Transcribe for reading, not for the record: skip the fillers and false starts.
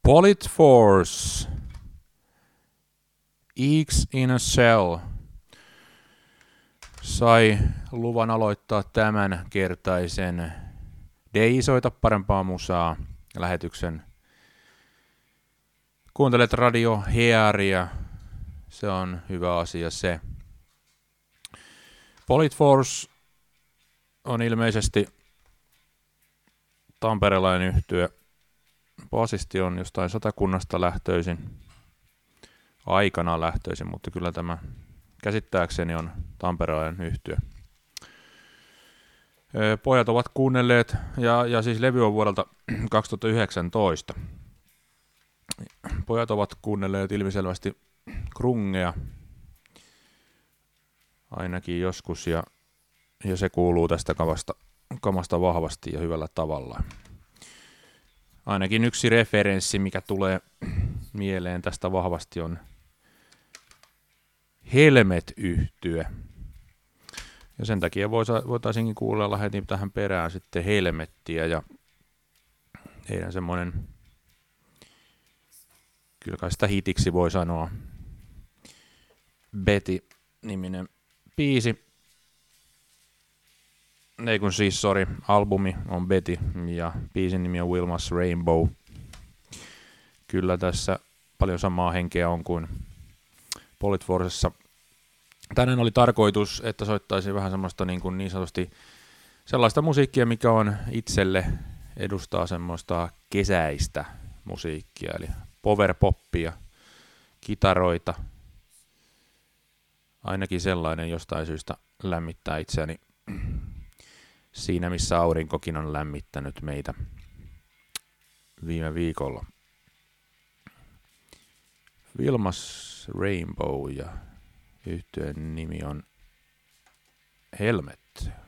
Politforce, Eeks in a Cell, sai luvan aloittaa tämän kertaisen Dei soita parempaa musaa lähetyksen. Kuuntelet Radio Hearia, se on hyvä asia se. Politforce on ilmeisesti tamperelainen yhtye. Basisti on jostain Satakunnasta lähtöisin, aikanaan lähtöisin, mutta kyllä tämä käsittääkseni on tamperelainen yhtye. Pojat ovat kuunnelleet, ja siis levy on vuodelta 2019. Pojat ovat kuunnelleet ilmiselvästi grungea, ainakin joskus, ja se kuuluu tästä kamasta vahvasti ja hyvällä tavalla. Ainakin yksi referenssi, mikä tulee mieleen tästä vahvasti, on Helmet-yhtye. Ja sen takia voitaisinkin kuunnella heti tähän perään sitten Helmettiä ja heidän semmoinen, kyllä kai sitä hitiksi voi sanoa, Betty-niminen biisi. Ei kun siis, albumi on Betty ja biisin nimi on Wilma's Rainbow. Kyllä tässä paljon samaa henkeä on kuin Politforcessa. Tänään oli tarkoitus, että soittaisin vähän semmoista niin sanotusti sellaista musiikkia, mikä on itselle edustaa semmoista kesäistä musiikkia, eli powerpoppia, kitaroita. Ainakin sellainen jostain syystä lämmittää itseäni siinä, missä aurinkokin on lämmittänyt meitä viime viikolla. Wilma's Rainbow ja yhtyeen nimi on Helmet.